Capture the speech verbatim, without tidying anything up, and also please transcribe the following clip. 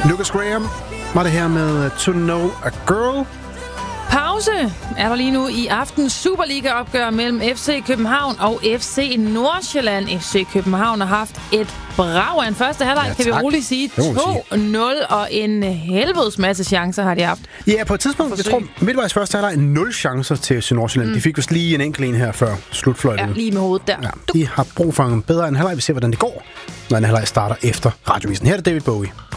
Lucas Graham var det her med To Know a Girl. Pause er der lige nu i aftens Superliga-opgør mellem F C København og F C Nordsjælland. F C København har haft et brag af en første halvleg, ja, kan vi roligt sige. to nul, og en helvedes masse chancer har de haft. Ja, på et tidspunkt, jeg tror, midtvejs første halvleg, nul chancer til F C Nordsjælland. Mm. De fik vist lige en enkelt en her før slutfløjtet. Ja, lige med hovedet der. Ja, de har brug for en bedre en halvleg. Vi ser, hvordan det går, når en halvleg starter efter Radiovisen. Her er det David Bowie.